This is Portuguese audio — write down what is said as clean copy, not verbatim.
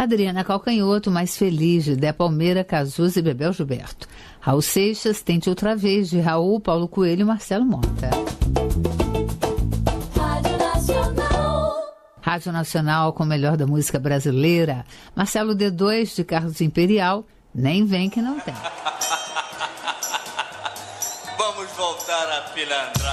Adriana Calcanhoto, Mais Feliz, de Dé Palmeira, Cazuza e Bebel Gilberto. Raul Seixas, Tente Outra Vez, de Raul, Paulo Coelho e Marcelo Mota. Rádio Nacional com o melhor da música brasileira. Marcelo D2, de Carlos Imperial, Nem Vem Que Não Tem. Vamos voltar a pilantrar.